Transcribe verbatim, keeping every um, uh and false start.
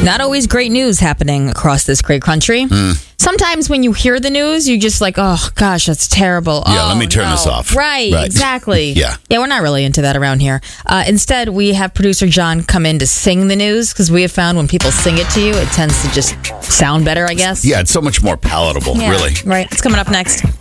Not always great news happening across this great country. Mm. Sometimes when you hear the news, you're just like, oh, gosh, that's terrible. Yeah, oh, let me turn no. this off. Right, Right. exactly. Yeah. Yeah, we're not really into that around here. Uh, instead, we have producer John come in to sing the news because we have found when people sing it to you, it tends to just sound better, I guess. Yeah, it's so much more palatable, Yeah, really. Right. It's coming up next.